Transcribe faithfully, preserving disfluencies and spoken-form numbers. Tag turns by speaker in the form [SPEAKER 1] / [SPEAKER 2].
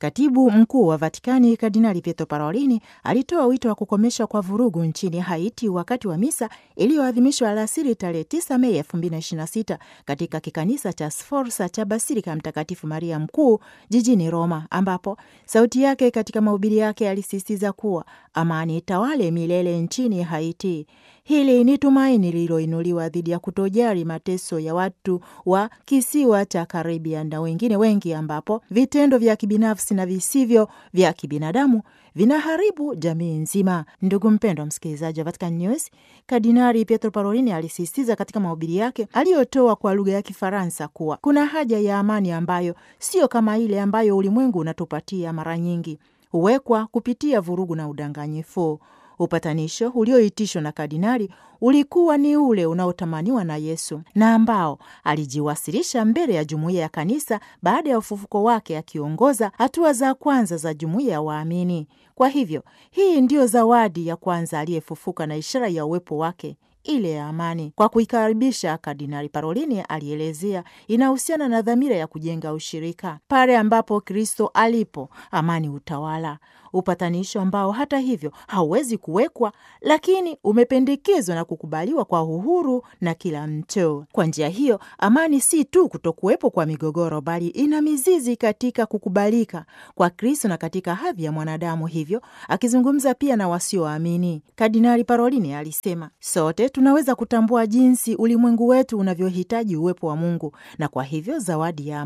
[SPEAKER 1] Katibu mkuu wa Vatikani Kardinali Pietro Parolin alitoa wito wa kukomeshwa kwa vurugu nchini Haiti wakati wa misa iliyoadhimishwa alasiri tarehe tisa Mei elfu mbili na ishirini na sita katika kikanisa cha Sforza cha Basilika Mtakatifu Maria Mkuu jijini Roma, ambapo sauti yake katika mahubiri yake alisisitiza kuwa amani itawale milele nchini Haiti. Hili ni tumaini lililoinuliwa dhidi ya kutojali mateso ya watu wa kisiwa cha Caribbean na wengine wengi, ambapo vitendo vya kibinafsi na visivyo vya kibinadamu vinaharibu jamii nzima. Ndugu mpendwa msikilizaji wa Vatican News, Kardinali Pietro Parolin alisisitiza katika mahubiri yake aliyotoa kwa lugha ya Kifaransa kuwa kuna haja ya amani ambayo sio kama ile ambayo ulimwengu unatupatia mara nyingi, huwekwa kupitia vurugu na udanganyifu. Upatanisho ulioitishwa na kardinali ulikuwa ni ule unaotamaniwa na Yesu na ambao alijiwasilisha mbele ya jumuiya ya kanisa baada ya ufufuko wake, akiongoza hatua za kwanza za jumuiya ya waamini. Kwa hivyo, hii ndiyo zawadi ya kwanza aliyefufuka na ishara ya uwepo wake, ile ya amani. Kwa kuikaribisha, Kardinali Parolin alielezea inahusiana na dhamira ya kujenga ushirika. Pale ambapo Kristo alipo, amani utawala. Upatanisho ambao hata hivyo hauwezi kuwekwa, lakini umependekezwa na kukubaliwa kwa uhuru na kila mtu. Kwa njia hiyo, amani si tu kutokuwepo kwa migogoro, bali ina mizizi katika kukubalika kwa Kristo na katika hadhi ya mwanadamu. Hivyo, akizungumza pia na wasioamini, Kardinali Parolin alisema, sote tunaweza kutambua jinsi ulimwengu wetu unavyohitaji uwepo wa Mungu, na kwa hivyo zawadi ya